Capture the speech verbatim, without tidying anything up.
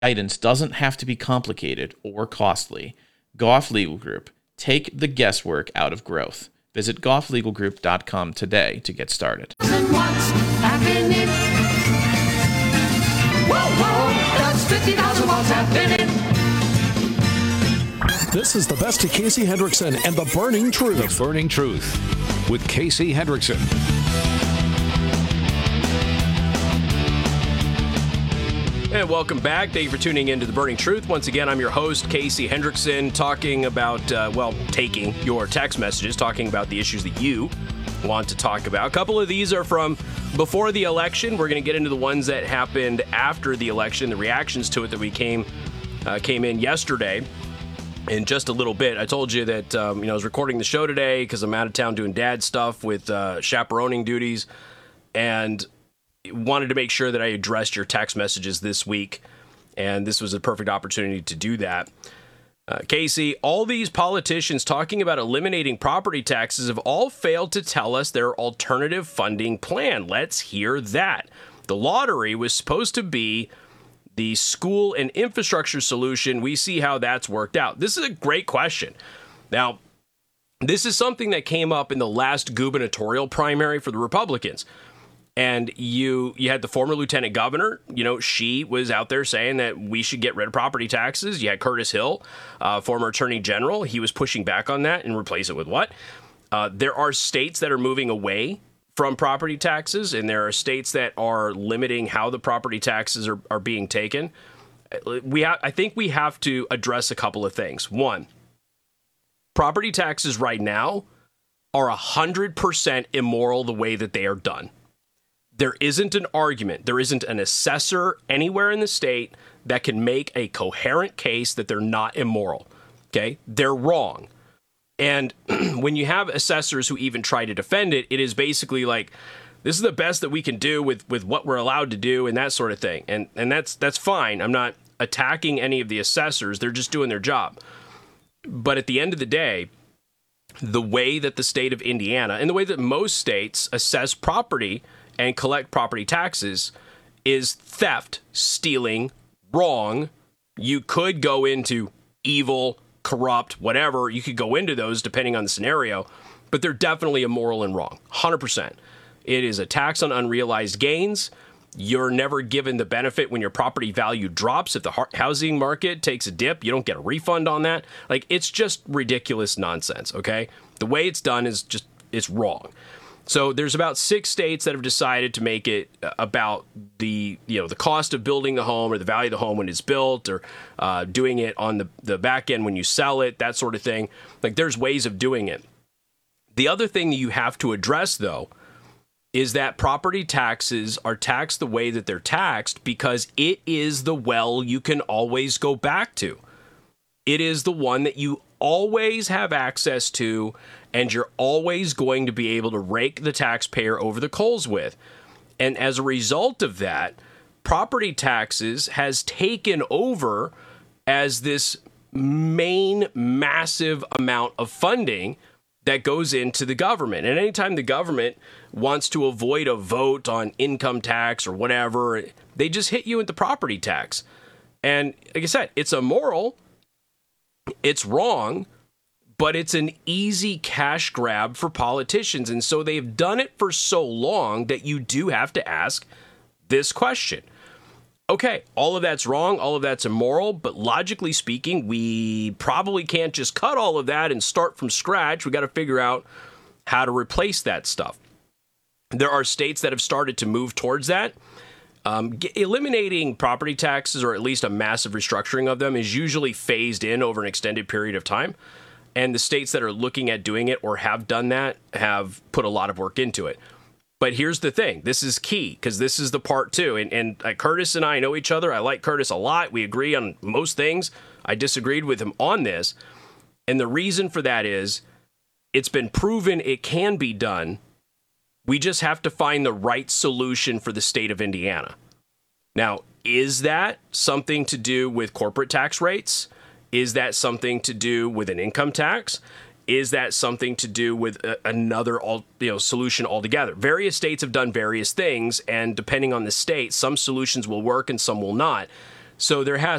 Guidance doesn't have to be complicated or costly. Goff Legal Group. Take the guesswork out of growth. Visit goff legal group dot com today to get started. What's happening? Whoa, whoa, that's fifty thousand watts happening. This is the best of Casey Hendrickson and the Burning Truth. The Burning Truth with Casey Hendrickson. And welcome back. Thank you for tuning in to The Burning Truth. Once again, I'm your host, Casey Hendrickson, talking about, uh, well, taking your text messages, talking about the issues that you want to talk about. A couple of these are from before the election. We're going to get into the ones that happened after the election, the reactions to it that we came uh, came in yesterday in just a little bit. I told you that um, you know I was recording the show today because I'm out of town doing dad stuff with uh, chaperoning duties, and wanted to make sure that I addressed your text messages this week, and this was a perfect opportunity to do that. Uh, Casey, all these politicians talking about eliminating property taxes have all failed to tell us their alternative funding plan. Let's hear that. The lottery was supposed to be the school and infrastructure solution. We see how that's worked out. This is a great question. Now, this is something that came up in the last gubernatorial primary for the Republicans. And you you had the former lieutenant governor, you know, she was out there saying that we should get rid of property taxes. You had Curtis Hill, uh, former attorney general. He was pushing back on that and replace it with what? Uh, there are states that are moving away from property taxes, and there are states that are limiting how the property taxes are, are being taken. We ha- I think we have to address a couple of things. One, property taxes right now are one hundred percent immoral the way that they are done. There isn't an argument, there isn't an assessor anywhere in the state that can make a coherent case that they're not immoral, okay? They're wrong. And when you have assessors who even try to defend it, it is basically like, this is the best that we can do with, with what we're allowed to do and that sort of thing. And and that's that's fine. I'm not attacking any of the assessors. They're just doing their job. But at the end of the day, the way that the state of Indiana and the way that most states assess property and collect property taxes is theft, stealing, wrong. You could go into evil, corrupt, whatever. You could go into those depending on the scenario, but they're definitely immoral and wrong, one hundred percent. It is a tax on unrealized gains. You're never given the benefit when your property value drops. If the housing market takes a dip, you don't get a refund on that. Like, it's just ridiculous nonsense, okay? The way it's done is just, it's wrong. So there's about six states that have decided to make it about the, you know, the cost of building the home or the value of the home when it's built, or uh, doing it on the, the back end when you sell it, that sort of thing. Like, there's ways of doing it. The other thing that you have to address, though, is that property taxes are taxed the way that they're taxed because it is the well you can always go back to. It is the one that you always have access to, and you're always going to be able to rake the taxpayer over the coals with. And as a result of that, property taxes has taken over as this main massive amount of funding that goes into the government. And anytime the government wants to avoid a vote on income tax or whatever, they just hit you with the property tax. And like I said, it's immoral, it's wrong, but it's an easy cash grab for politicians. And so they've done it for so long that you do have to ask this question. Okay, all of that's wrong, all of that's immoral, but logically speaking, we probably can't just cut all of that and start from scratch. We got to figure out how to replace that stuff. There are states that have started to move towards that. Um, g- eliminating property taxes, or at least a massive restructuring of them, is usually phased in over an extended period of time. And the states that are looking at doing it or have done that have put a lot of work into it. But here's the thing. This is key, because this is the part too. And, and uh, Curtis and I know each other. I like Curtis a lot. We agree on most things. I disagreed with him on this. And the reason for that is it's been proven it can be done. We just have to find the right solution for the state of Indiana. Now, is that something to do with corporate tax rates? Is that something to do with an income tax? Is that something to do with a, another all, you know, solution altogether? Various states have done various things, and depending on the state, some solutions will work and some will not. So there has